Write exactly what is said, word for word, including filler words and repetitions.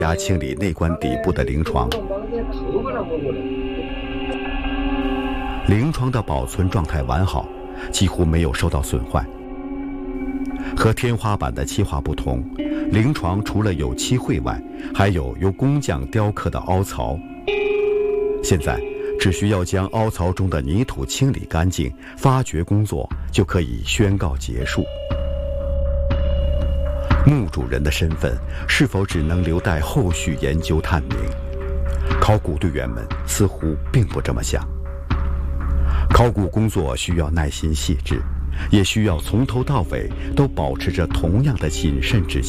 压清理内棺底部的灵床。灵床的保存状态完好，几乎没有受到损坏。和天花板的漆画不同，灵床除了有漆绘外，还有由工匠雕刻的凹槽。现在只需要将凹槽中的泥土清理干净，发掘工作就可以宣告结束。墓主人的身份是否只能留待后续研究探明？考古队员们似乎并不这么想。考古工作需要耐心细致，也需要从头到尾都保持着同样的谨慎之心。